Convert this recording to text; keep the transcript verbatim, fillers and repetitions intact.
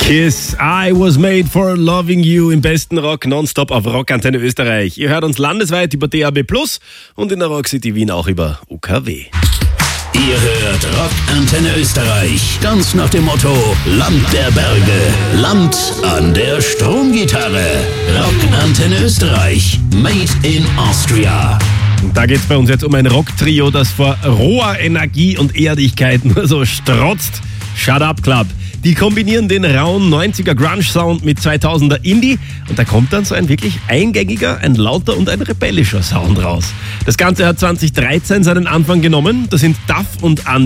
Kiss, I was made for loving you im besten Rock nonstop auf Rockantenne Österreich. Ihr hört uns landesweit über D A B plus und in der Rock City Wien auch über U K W. Ihr hört Rockantenne Österreich, ganz nach dem Motto Land der Berge, Land an der Stromgitarre. Rockantenne Österreich, made in Austria. Und da geht's bei uns jetzt um ein Rocktrio, das vor roher Energie und Erdigkeit nur so strotzt. Shut Up Club. Die kombinieren den rauen neunziger Grunge-Sound mit zweitausender Indie und da kommt dann so ein wirklich eingängiger, ein lauter und ein rebellischer Sound raus. Das Ganze hat zwanzig dreizehn seinen Anfang genommen. Da sind Duff und An